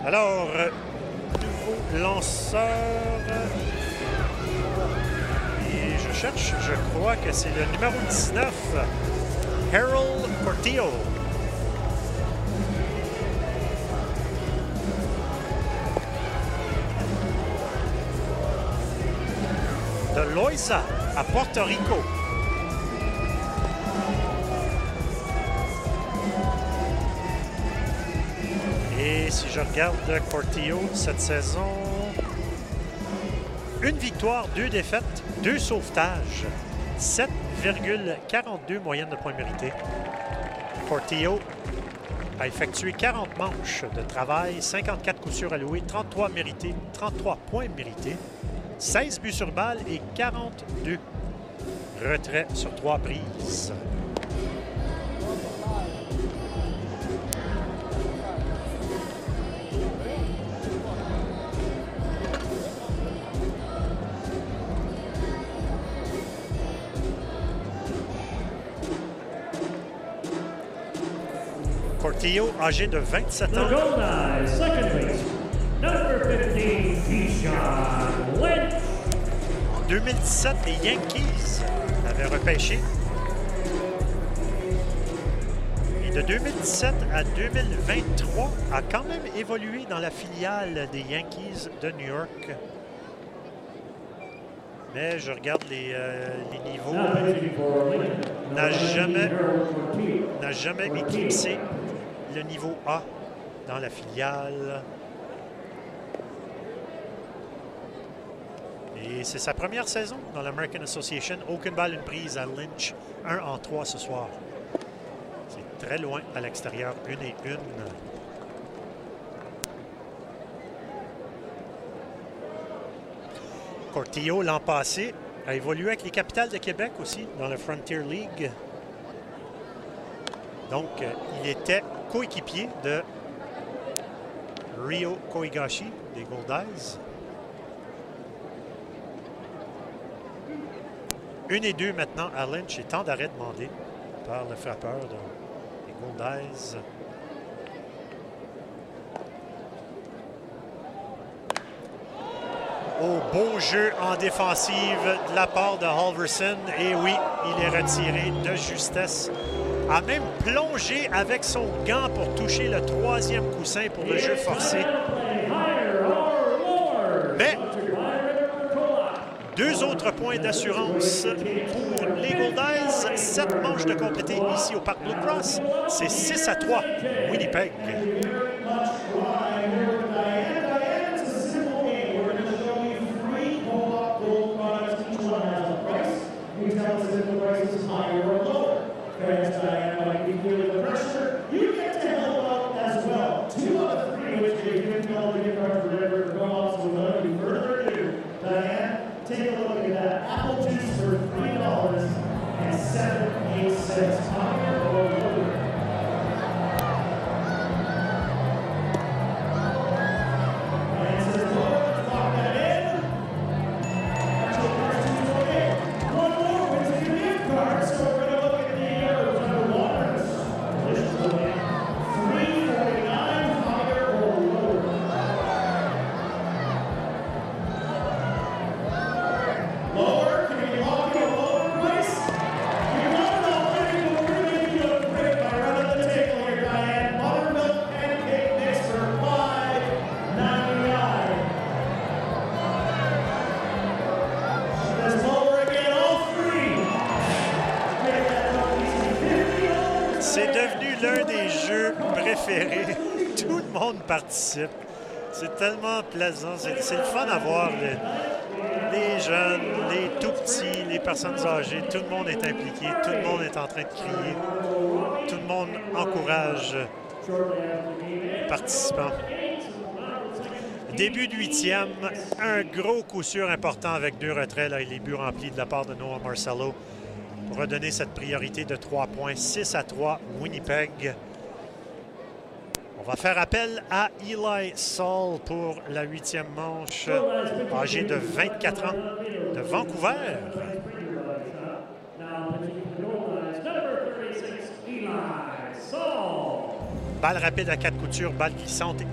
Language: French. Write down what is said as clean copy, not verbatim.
Alors, nouveau lanceur. Et je cherche, je crois que c'est le numéro 19, Harold Portillo. De Loiza à Porto Rico. Et si je regarde Portillo cette saison, une victoire, 2 défaites, 2 sauvetages, 7,42 moyenne de points mérités. Portillo a effectué 40 manches de travail, 54 coups sûrs alloués, 33 mérités, 33 points mérités, 16 buts sur balle et 42 retraits sur 3 prises. Portillo, âgé de 27 ans. En 2017, les Yankees l'avaient repêché. Et de 2017 à 2023, a quand même évolué dans la filiale des Yankees de New York. Mais je regarde les niveaux. N'a jamais éclipsé le niveau A dans la filiale. Et c'est sa première saison dans l'American Association. Aucune balle, une prise à Lynch. 1 en 3 ce soir. C'est très loin à l'extérieur. 1 et 1. Portillo, l'an passé, a évolué avec les Capitals de Québec aussi dans la Frontier League. Donc, il était coéquipier de Ryo Koigashi des Goldeyes. 1 et 2 maintenant à Lynch et temps d'arrêt demandé par le frappeur des Goldeyes. Au beau jeu en défensive de la part de Halverson. Et oui, il est retiré de justesse. A même plongé avec son gant pour toucher le 3e coussin pour le jeu forcé. Mais 2 autres points d'assurance pour les Goldeyes. 7 manches de compléter ici au Parc Blue Cross. C'est 6 à 3, Winnipeg. C'est devenu l'un des jeux préférés. Tout le monde participe. C'est tellement plaisant. C'est le fun à voir. Les jeunes, les tout-petits, les personnes âgées, tout le monde est impliqué. Tout le monde est en train de crier. Tout le monde encourage les participants. Début de 8e, un gros coup sûr important avec 2 retraits là, et les buts remplis de la part de Noah Marcello pour redonner cette priorité de 3 points. 6 à 3, Winnipeg. On va faire appel à Eli Saul pour la 8e manche, âgé de 24 ans, de Vancouver. Balle rapide à 4 coutures, balle glissante